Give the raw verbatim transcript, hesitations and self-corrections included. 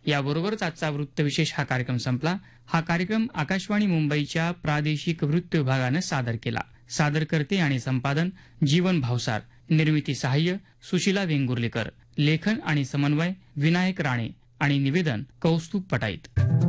याबरोबरच आजचा वृत्तविशेष हा कार्यक्रम संपला. हा कार्यक्रम आकाशवाणी मुंबईच्या प्रादेशिक वृत्त विभागानं सादर केला. सादरकर्ते आणि संपादन जीवन भावसार. निर्मिती सहाय्य सुशीला वेंगुर्लेकर. लेखन आणि समन्वय विनायक राणे आणि निवेदन कौस्तुभ पटाईत.